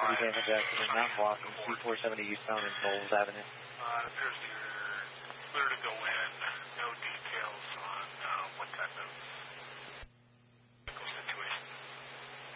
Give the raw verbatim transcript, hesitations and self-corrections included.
City Gamma Jackson and Mount Blocking, two four seventy eastbound in Knowles Avenue. Uh, it appears to be clear to go in. No